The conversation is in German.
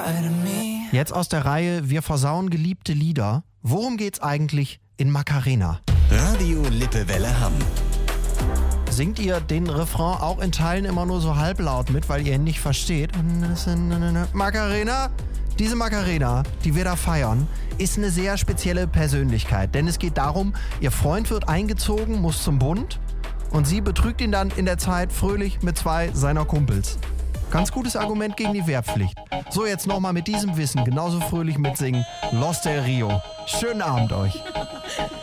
Jetzt aus der Reihe Wir versauen geliebte Lieder. Worum geht's eigentlich in Macarena? Radio Lippewelle Hamm. Singt ihr den Refrain auch in Teilen immer nur so halblaut mit, weil ihr ihn nicht versteht? Macarena, diese Macarena, die wir da feiern, ist eine sehr spezielle Persönlichkeit. Denn es geht darum, ihr Freund wird eingezogen, muss zum Bund und sie betrügt ihn dann in der Zeit fröhlich mit 2 seiner Kumpels. Ganz gutes Argument gegen die Wehrpflicht. So, jetzt nochmal mit diesem Wissen genauso fröhlich mitsingen. Los del Rio. Schönen Abend euch.